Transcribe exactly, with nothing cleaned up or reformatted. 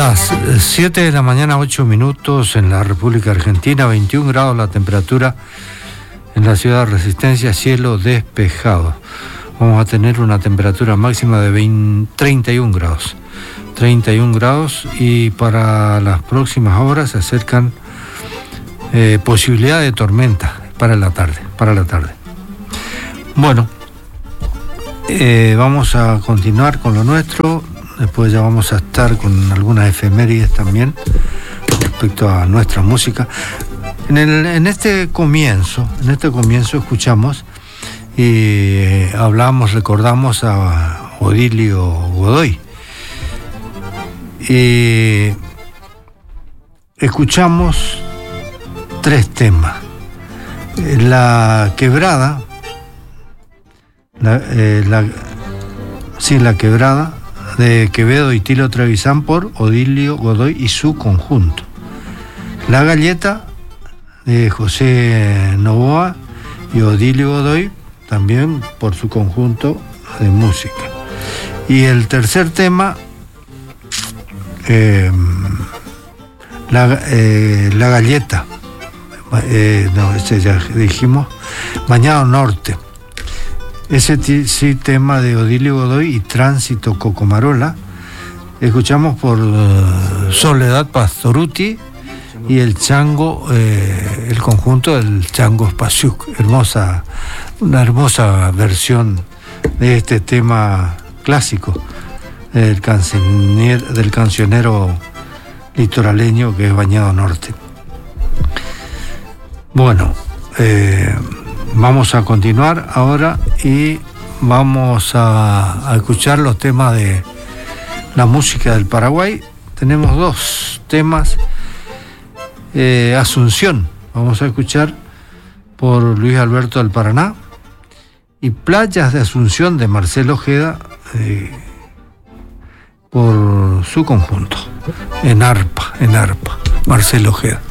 Las siete de la mañana, ocho minutos en la República Argentina, veintiún grados la temperatura en la ciudad de Resistencia, cielo despejado. Vamos a tener una temperatura máxima de veinte, treinta y un grados. treinta y un grados y para las próximas horas se acercan eh, posibilidad de tormenta para la tarde, para la tarde. Bueno, eh, vamos a continuar con lo nuestro. Después ya vamos a estar con algunas efemérides también respecto a nuestra música. En, el, en este comienzo, en este comienzo escuchamos y eh, hablamos, recordamos a Odilio Godoy. Y escuchamos tres temas. La quebrada, la, eh, la, sí, la quebrada de Quevedo y Tilo Trevisan por Odilio Godoy y su conjunto. La galleta de José Novoa y Odilio Godoy también por su conjunto de música. Y el tercer tema, eh, la, eh, la galleta, eh, no, ese ya dijimos, Bañado Norte. Ese t- sí, tema de Odilio Godoy y Tránsito Cocomarola. Escuchamos por uh, Soledad Pastoruti y el Chango, eh, el conjunto del Chango Spasiuk. Hermosa, una hermosa versión de este tema clásico del cancionero, del cancionero litoraleño que es Bañado Norte. Bueno, eh, vamos a continuar ahora y vamos a, a escuchar los temas de la música del Paraguay. Tenemos dos temas. Eh, Asunción, vamos a escuchar por Luis Alberto del Paraná, y Playas de Asunción de Marcelo Ojeda eh, por su conjunto, en arpa, en arpa, Marcelo Ojeda.